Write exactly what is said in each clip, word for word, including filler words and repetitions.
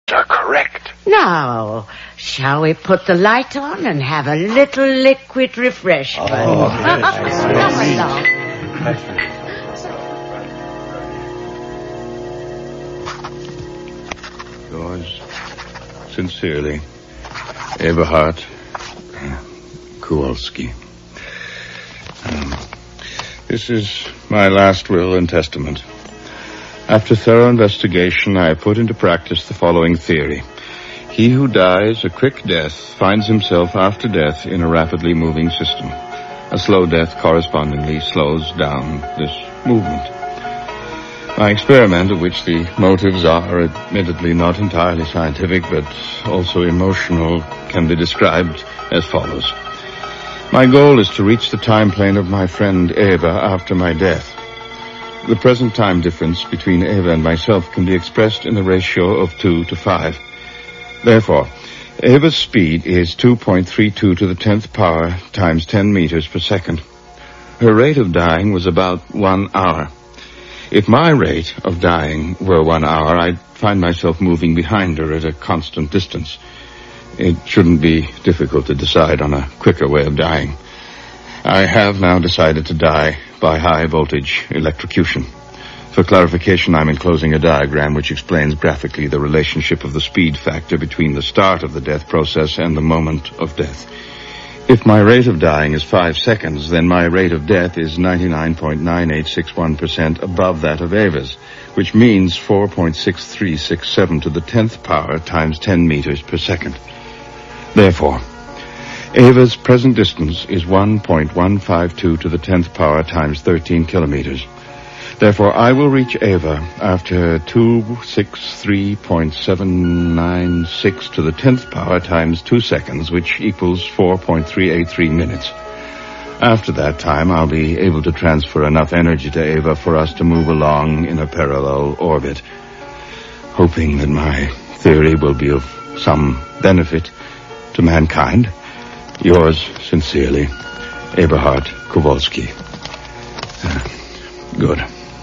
are correct. Now, shall we put the light on and have a little liquid refreshment? Oh, yes. Come along. Yours sincerely, Eberhard Kowalski. Um, this is my last will and testament. After thorough investigation, I put into practice the following theory. He who dies a quick death finds himself after death in a rapidly moving system. A slow death correspondingly slows down this movement. My experiment, of which the motives are admittedly not entirely scientific, but also emotional, can be described as follows. My goal is to reach the time plane of my friend Eva after my death. The present time difference between Eva and myself can be expressed in the ratio of two to five. Therefore, Eva's speed is two point three two to the tenth power times ten meters per second. Her rate of dying was about one hour. If my rate of dying were one hour, I'd find myself moving behind her at a constant distance. It shouldn't be difficult to decide on a quicker way of dying. I have now decided to die by high voltage electrocution. For clarification, I'm enclosing a diagram which explains graphically the relationship of the speed factor between the start of the death process and the moment of death. If my rate of dying is five seconds, then my rate of death is ninety-nine point nine eight six one percent above that of Eva's, which means four point six three six seven to the tenth power times ten meters per second. Therefore, Eva's present distance is one point one five two to the tenth power times thirteen kilometers. Therefore, I will reach Eva after two hundred sixty-three point seven nine six to the tenth power times two seconds, which equals four point three eight three minutes. After that time, I'll be able to transfer enough energy to Eva for us to move along in a parallel orbit. Hoping that my theory will be of some benefit to mankind, yours sincerely, Eberhard Kowalski. Uh, good.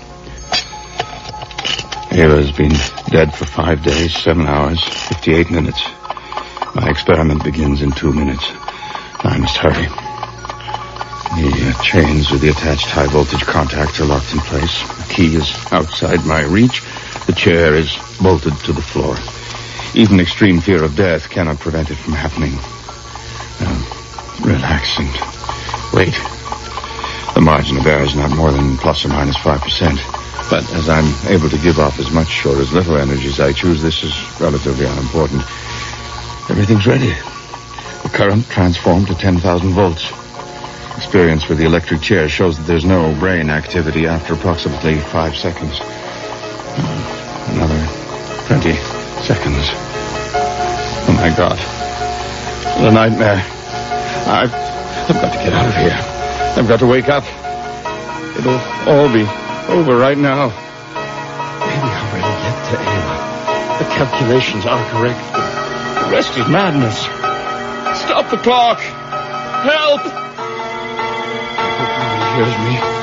Eva's been dead for five days, seven hours, fifty-eight minutes. My experiment begins in two minutes. I must hurry. The uh, chains with the attached high-voltage contacts are locked in place. The key is outside my reach. The chair is bolted to the floor. Even extreme fear of death cannot prevent it from happening. Uh, relax and wait. The margin of error is not more than plus or minus five percent. But as I'm able to give off as much or as little energy as I choose, this is relatively unimportant. Everything's ready. The current transformed to ten thousand volts. Experience with the electric chair shows that there's no brain activity after approximately five seconds. Another twenty seconds. Oh, my God. What a nightmare. I've, I've got to get out of here. I've got to wake up. It'll all be over right now. Maybe I'll really get to Eva. The calculations are correct, but the rest is madness. Stop the clock! Help! I hope nobody hears me.